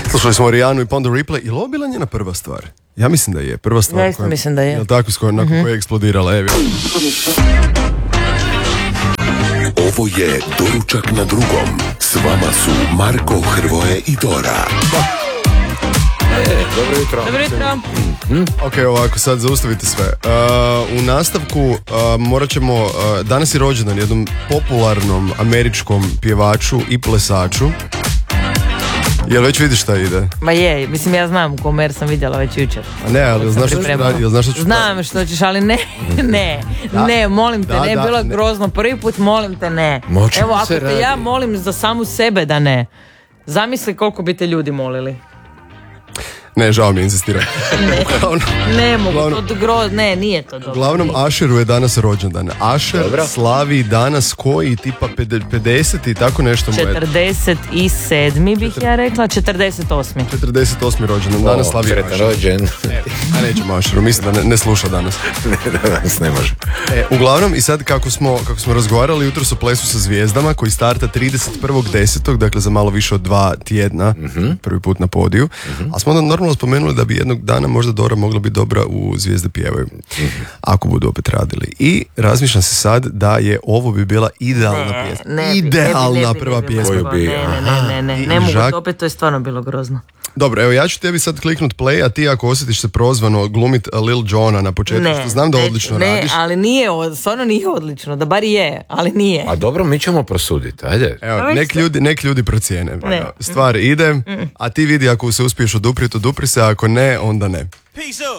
Slušali smo Rijanu i pa onda Replay. Je li ovo bila njena prva stvar? Ja mislim da je. Prva stvar. Ja isto mislim da je. Jel tako, nakon koje je eksplodirala? Evo. Ovo je Doručak na drugom. S vama su Marko, Hrvoje i Dora. Dobro jutro. Dobro jutro. Ok, ovako, sad zaustavite sve. U nastavku morat ćemo, danas je rođendan jednom popularnom američkom pjevaču i plesaču. Jel već vidiš šta ide? Ma je, mislim ja znam Komer sam vidjela već jučer. A ne, ali znaš što ću raditi? Znam što ćeš, ali ne, molim te, ne, bilo grozno. Prvi put molim te, ne. Evo, ako te ja molim za samu sebe da ne, zamisli koliko bi te ljudi molili. Ne, žao mi je, insistiram. Ne mogu, ne, nije to dobro. Uglavnom, Asheru je danas rođendan. Asher slavi danas koji, tipa 50 i tako nešto mu je. 47. bih ja rekla, 48. 48. rođendan, danas slavi Asher. Rođen. A nećemo Asheru, mislim da ne sluša danas. Danas ne može. Uglavnom, i sad kako smo razgovarali jutro su Plesu sa zvijezdama koji starta 31.10. Dakle za malo više od 2 tjedna, prvi put na podiju. A smo onda normalno spomenuli da bi jednog dana možda Dora mogla biti dobra u Zvijezde pjevaju, ako budu opet radili. I razmišljam se sad da je ovo bi bila idealna pjesma. Idealna prva pjesma. Ne mogu to opet, to je stvarno bilo grozno. Dobro, evo ja ću tebi sad kliknut play, a ti ako osjetiš se prozvano glumit Lil Jona na početku, što znam da odlično radiš. Ne, ali nije, stvarno nije odlično, da bar je, ali nije. A dobro, mi ćemo prosuditi, ajde. Evo, nek ljudi procijene. Stvar ide, a ti vidi ako se uspiješ odupri se, ako ne, onda ne.